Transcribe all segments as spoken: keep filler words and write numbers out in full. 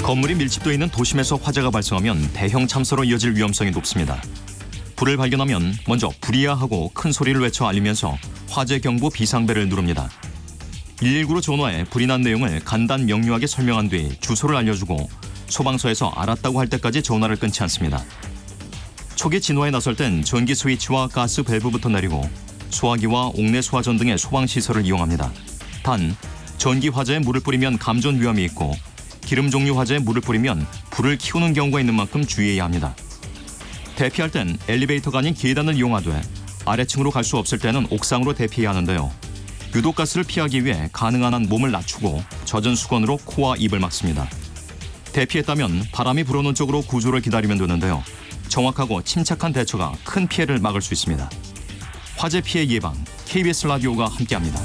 건물이 밀집돼 있는 도심에서 화재가 발생하면 대형 참사로 이어질 위험성이 높습니다. 불을 발견하면 먼저 불이야 하고 큰 소리를 외쳐 알리면서 화재 경보 비상벨을 누릅니다. 일일구로 전화해 불이 난 내용을 간단 명료하게 설명한 뒤 주소를 알려주고 소방서에서 알았다고 할 때까지 전화를 끊지 않습니다. 초기 진화에 나설 땐 전기 스위치와 가스 밸브부터 내리고 소화기와 옥내 소화전 등의 소방시설을 이용합니다. 단, 전기 화재에 물을 뿌리면 감전 위험이 있고 기름 종류 화재에 물을 뿌리면 불을 키우는 경우가 있는 만큼 주의해야 합니다. 대피할 땐 엘리베이터가 아닌 계단을 이용하되 아래층으로 갈 수 없을 때는 옥상으로 대피해야 하는데요. 유독가스를 피하기 위해 가능한 한 몸을 낮추고 젖은 수건으로 코와 입을 막습니다. 대피했다면 바람이 불어오는 쪽으로 구조를 기다리면 되는데요. 정확하고 침착한 대처가 큰 피해를 막을 수 있습니다. 화재 피해 예방, 케이비에스 라디오가 함께합니다.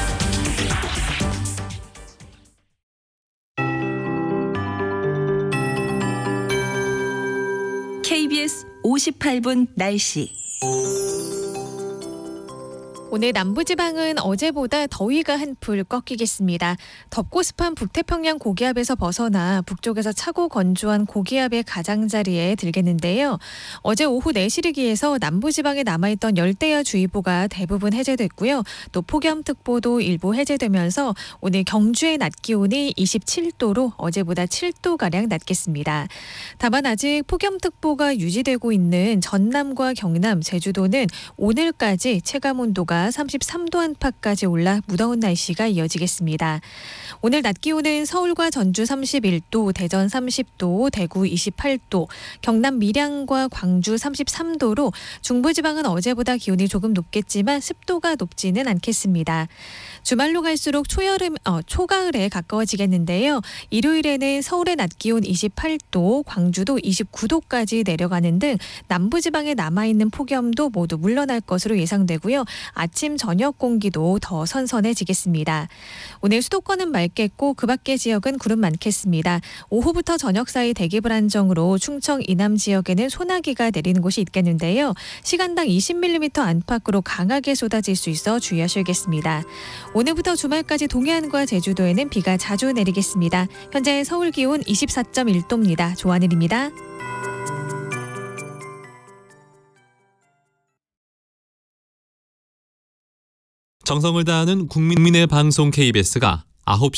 케이비에스 오십팔 분 날씨. 오늘 남부지방은 어제보다 더위가 한풀 꺾이겠습니다. 덥고 습한 북태평양 고기압에서 벗어나 북쪽에서 차고 건조한 고기압의 가장자리에 들겠는데요. 어제 오후 네 시를 기해서 남부지방에 남아있던 열대야주의보가 대부분 해제됐고요. 또 폭염특보도 일부 해제되면서 오늘 경주의 낮 기온이 이십칠 도로 어제보다 칠 도가량 낮겠습니다. 다만 아직 폭염특보가 유지되고 있는 전남과 경남, 제주도는 오늘까지 체감온도가 삼십삼 도 안팎까지 올라 무더운 날씨가 이어지겠습니다. 오늘 낮 기온은 서울과 전주 삼십일 도, 대전 삼십 도, 대구 이십팔 도, 경남 밀양과 광주 삼십삼 도로 중부지방은 어제보다 기온이 조금 높겠지만 습도가 높지는 않겠습니다. 주말로 갈수록 초여름, 어, 초가을에 가까워지겠는데요. 일요일에는 서울의 낮 기온 이십팔 도, 광주도 이십구 도까지 내려가는 등 남부지방에 남아있는 폭염도 모두 물러날 것으로 예상되고요. 아침 저녁 공기도 더 선선해지겠습니다. 오늘 수도권은 맑겠고 그 밖의 지역은 구름 많겠습니다. 오후부터 저녁 사이 대기불 안정으로 충청 이남 지역에는 소나기가 내리는 곳이 있겠는데요. 시간당 이십 밀리미터 안팎으로 강하게 쏟아질 수 있어 주의하셔야겠습니다. 오늘부터 주말까지 동해안과 제주도에는 비가 자주 내리겠습니다. 현재 서울 기온 이십사 점 일 도입니다. 조하늘입니다. 정성을 다하는 국민의 방송 케이비에스가 아홉 시